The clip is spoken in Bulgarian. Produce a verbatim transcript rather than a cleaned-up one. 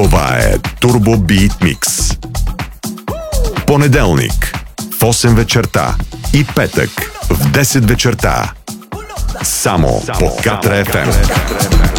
Това е Turbo Beat Mix. Понеделник в осем вечерта и петък в десет вечерта. Само по Катра еф ем.